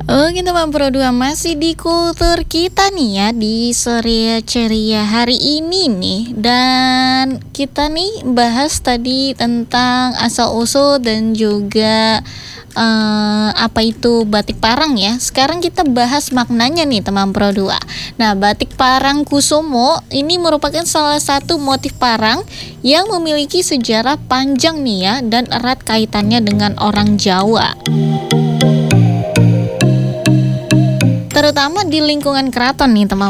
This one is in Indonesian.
Oke teman Pro 2 masih di kultur kita nih ya di sore ceria hari ini nih. Dan kita nih bahas tadi tentang asal-usul dan juga apa itu batik parang ya. Sekarang kita bahas maknanya nih teman Pro 2. Nah, batik parang Kusumo ini merupakan salah satu motif parang yang memiliki sejarah panjang nih ya dan erat kaitannya dengan orang Jawa. Terutama di lingkungan keraton nih teman